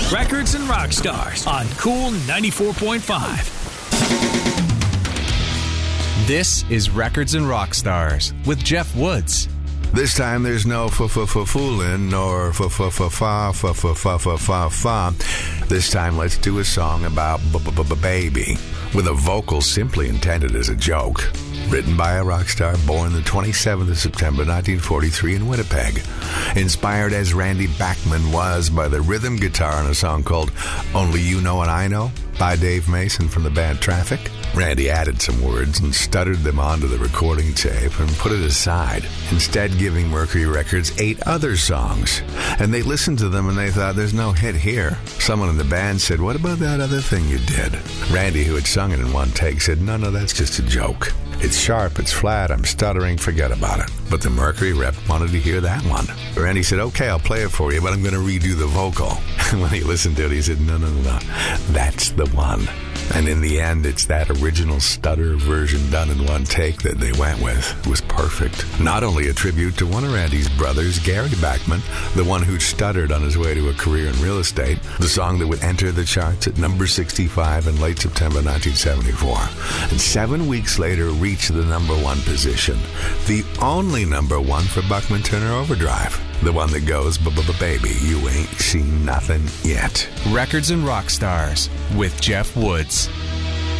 Records and Rock Stars on Cool 94.5. This is Records and Rock Stars with Jeff Woods. This time there's no foolin' nor fa. This time let's do a song about baby with a vocal simply intended as a joke. Written by a rock star born the 27th of September 1943 in Winnipeg. Inspired as Randy Bachman was by the rhythm guitar in a song called Only You Know and I Know by Dave Mason from the band Traffic. Randy added some words and stuttered them onto the recording tape and put it aside, instead giving Mercury Records 8 other songs. And they listened to them and they thought, there's no hit here. Someone in the band said, what about that other thing you did? Randy, who had sung it in one take, said, no, that's just a joke. It's sharp, it's flat, I'm stuttering, forget about it. But the Mercury rep wanted to hear that one. Randy said, okay, I'll play it for you, but I'm going to redo the vocal. And when he listened to it, he said, no, that's the one. And in the end, it's that original stutter version done in one take that they went with. It was perfect. Not only a tribute to one of Randy's brothers, Gary Bachman, the one who stuttered on his way to a career in real estate, the song that would enter the charts at number 65 in late September 1974. And 7 weeks later, reached the number 1 position. The only number 1 for Buckman Turner Overdrive. The one that goes, baby, you ain't seen nothing yet. Records and Rock Stars with Jeff Woods.